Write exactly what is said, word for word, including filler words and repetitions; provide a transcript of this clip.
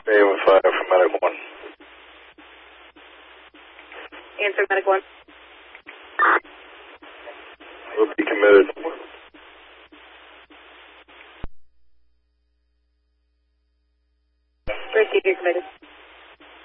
Raven five for Medic one. Answer Medic one. Will be committed. Proceed, you're committed.